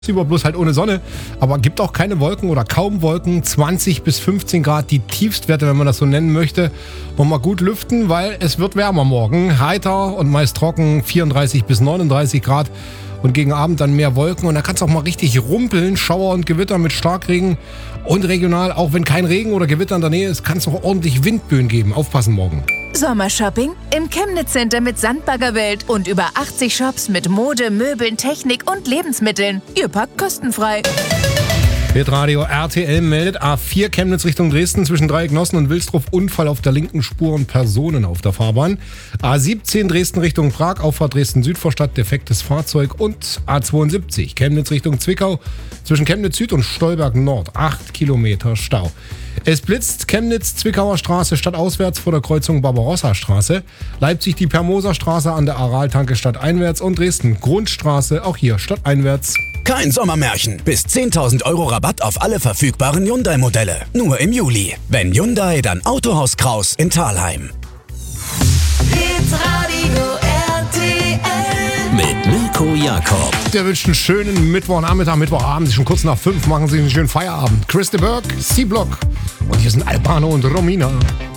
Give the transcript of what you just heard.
Über bloß halt ohne Sonne, aber gibt auch keine Wolken oder kaum Wolken, 20 bis 15 Grad, die Tiefstwerte, wenn man das so nennen möchte, und mal gut lüften, weil es wird wärmer morgen, heiter und meist trocken, 34 bis 39 Grad und gegen Abend dann mehr Wolken und da kann es auch mal richtig rumpeln, Schauer und Gewitter mit Starkregen und regional, auch wenn kein Regen oder Gewitter in der Nähe ist, kann es auch ordentlich Windböen geben, aufpassen morgen. Sommershopping im Chemnitz Center mit Sandbaggerwelt und über 80 Shops mit Mode, Möbeln, Technik und Lebensmitteln. Ihr packt kostenfrei. Hitradio RTL meldet A4 Chemnitz Richtung Dresden zwischen Dreiecknossen und Wilsdruff Unfall auf der linken Spur und Personen auf der Fahrbahn. A17 Dresden Richtung Prag, Auffahrt Dresden Südvorstadt, defektes Fahrzeug und A72 Chemnitz Richtung Zwickau zwischen Chemnitz Süd und Stolberg Nord, 8 Kilometer Stau. Es blitzt Chemnitz Zwickauer Straße stadtauswärts vor der Kreuzung Barbarossa Straße, Leipzig die Permoser Straße an der Araltanke stadteinwärts und Dresden Grundstraße, auch hier stadteinwärts. Kein Sommermärchen. Bis 10.000 Euro Rabatt auf alle verfügbaren Hyundai-Modelle. Nur im Juli. Wenn Hyundai, dann Autohaus Kraus in Thalheim. Hitradio RTL Mit Mirko Jakob. Der wünscht einen schönen Mittwochnachmittag, Mittwochabend, schon kurz nach 5, machen Sie einen schönen Feierabend. Chris de Burgh, C-Block und hier sind Albano und Romina.